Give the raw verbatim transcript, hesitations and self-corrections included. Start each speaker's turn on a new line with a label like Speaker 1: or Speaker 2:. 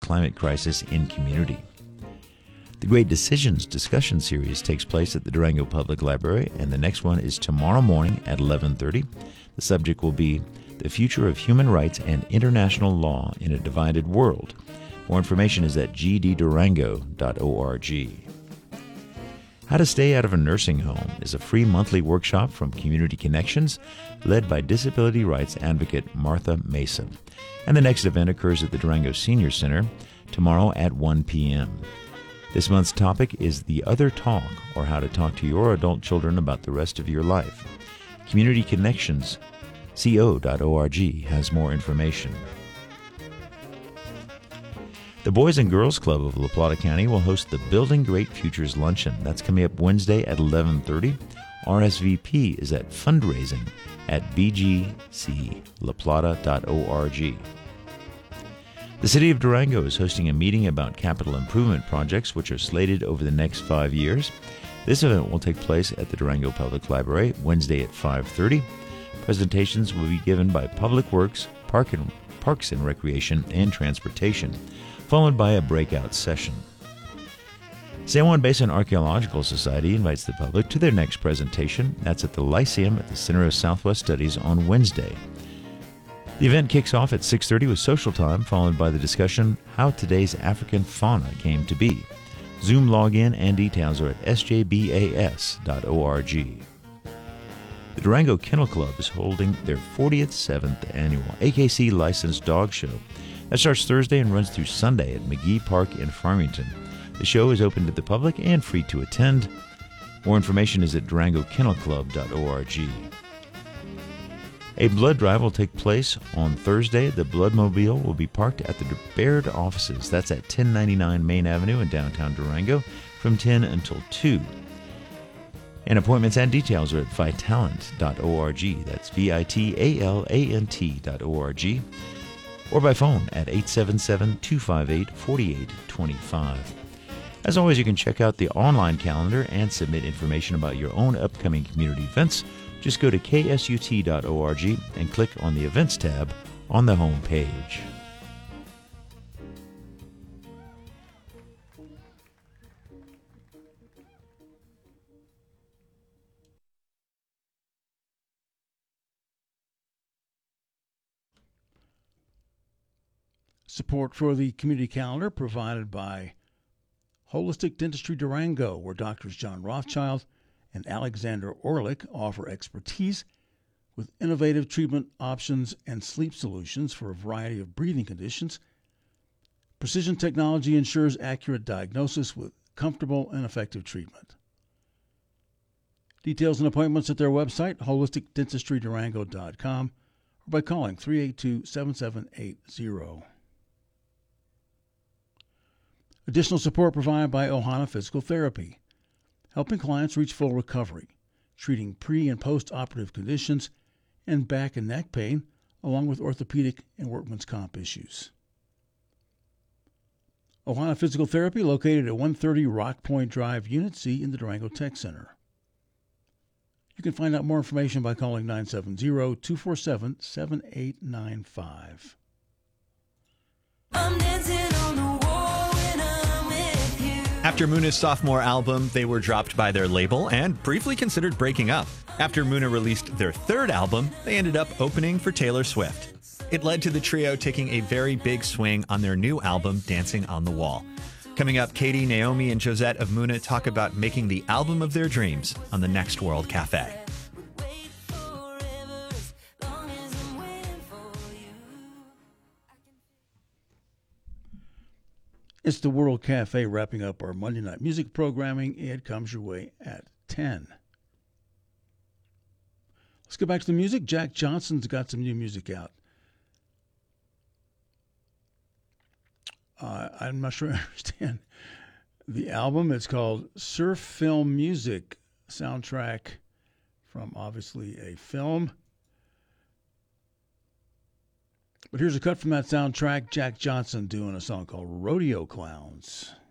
Speaker 1: climate crisis in community. The Great Decisions discussion series takes place at the Durango Public Library, and the next one is tomorrow morning at eleven thirty. The subject will be The Future of Human Rights and International Law in a Divided World. More information is at g d durango dot org. How to Stay Out of a Nursing Home is a free monthly workshop from Community Connections, led by disability rights advocate Martha Mason. And the next event occurs at the Durango Senior Center tomorrow at one p.m. This month's topic is The Other Talk, or how to talk to your adult children about the rest of your life. Community Connections co dot org has more information. The Boys and Girls Club of La Plata County will host the Building Great Futures Luncheon. That's coming up Wednesday at eleven thirty. R S V P is at fundraising at b g c la plata dot org. The City of Durango is hosting a meeting about capital improvement projects which are slated over the next five years. This event will take place at the Durango Public Library Wednesday at five thirty. Presentations will be given by Public Works, Park and, Parks and Recreation, and Transportation, followed by a breakout session. San Juan Basin Archaeological Society invites the public to their next presentation. That's at the Lyceum at the Center of Southwest Studies on Wednesday. The event kicks off at six thirty with social time, followed by the discussion, How Today's African Fauna Came to Be. Zoom login and details are at s j b a s dot org. The Durango Kennel Club is holding their forty-seventh annual A K C licensed dog show. That starts Thursday and runs through Sunday at McGee Park in Farmington. The show is open to the public and free to attend. More information is at durango kennel club dot org. A blood drive will take place on Thursday. The Bloodmobile will be parked at the Baird offices. That's at ten ninety-nine Main Avenue in downtown Durango from ten until two. And appointments and details are at vitalant dot org. That's V I T A L A N T dot org. Or by phone at eight seven seven, two five eight, four eight two five. As always, you can check out the online calendar and submit information about your own upcoming community events. Just go to k s u t dot org and click on the Events tab on the home page.
Speaker 2: Support for the community calendar provided by Holistic Dentistry Durango, where Doctors John Rothschild and Alexander Orlick offer expertise with innovative treatment options and sleep solutions for a variety of breathing conditions. Precision technology ensures accurate diagnosis with comfortable and effective treatment. Details and appointments at their website, holistic dentistry durango dot com, or by calling three eight two, seven seven eight zero. Additional support provided by Ohana Physical Therapy, helping clients reach full recovery, treating pre- and post-operative conditions, and back and neck pain, along with orthopedic and workman's comp issues. Ohana Physical Therapy, located at one thirty Rock Point Drive, Unit C in the Durango Tech Center. You can find out more information by calling nine seven zero, two four seven, seven eight nine five.
Speaker 3: I'm dancing on the wall when I'm with you.
Speaker 4: After Muna's sophomore album, they were dropped by their label and briefly considered breaking up. After Muna released their third album, they ended up opening for Taylor Swift. It led to the trio taking a very big swing on their new album, Dancing on the Wall. Coming up, Katie, Naomi, and Josette of Muna talk about making the album of their dreams on the Next World Cafe.
Speaker 3: Wait forever as long as I'm waiting for you.
Speaker 2: It's the World Cafe wrapping up our Monday night music programming. It comes your way at ten. Let's go back to the music. Jack Johnson's got some new music out. Uh, I'm not sure I understand the album. It's called Surf Film Music, soundtrack from obviously a film. But here's a cut from that soundtrack. Jack Johnson doing a song called Rodeo Clowns.